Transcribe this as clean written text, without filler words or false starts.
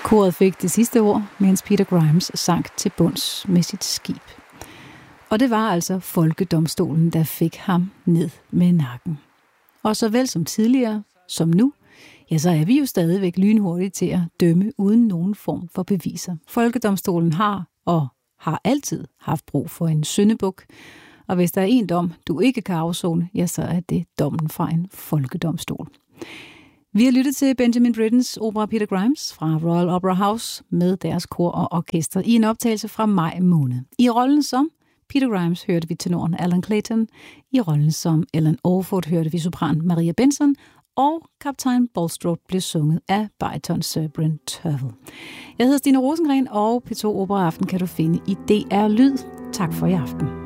Koret fik det sidste ord, mens Peter Grimes sank til bunds med sit skib. Og det var altså Folkedomstolen, der fik ham ned med nakken. Og såvel som tidligere, som nu, ja, så er vi jo stadigvæk lynhurtige til at dømme uden nogen form for beviser. Folkedomstolen har og har altid haft brug for en syndebuk, og hvis der er en dom, du ikke kan afsone, ja, så er det dommen fra en folkedomstol. Vi har lyttet til Benjamin Brittens opera Peter Grimes fra Royal Opera House med deres kor og orkester i en optagelse fra maj måned. I rollen som Peter Grimes hørte vi tenoren Alan Clayton, i rollen som Ellen Orford hørte vi sopran Maria Benson, og kaptajn Bulstrode blev sunget af bariton Sir Brent Tervel. Jeg hedder Stine Rosengren, og P2 Opera Aften kan du finde i DR Lyd. Tak for i aften.